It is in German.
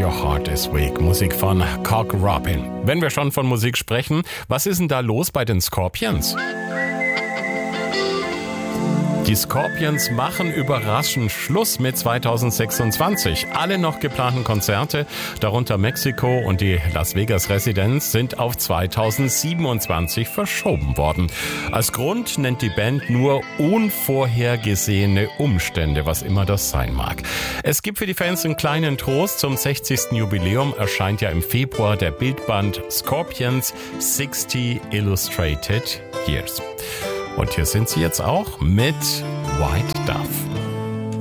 Your Heart Is Weak. Musik von Cock Robin. Wenn wir schon von Musik sprechen, was ist denn da los bei den Scorpions? Die Scorpions machen überraschend Schluss mit 2026. Alle noch geplanten Konzerte, darunter Mexiko und die Las Vegas Residenz, sind auf 2027 verschoben worden. Als Grund nennt die Band nur unvorhergesehene Umstände, was immer das sein mag. Es gibt für die Fans einen kleinen Trost. Zum 60. Jubiläum erscheint ja im Februar der Bildband Scorpions 60 Illustrated Years. Und hier sind sie jetzt auch mit White Dove.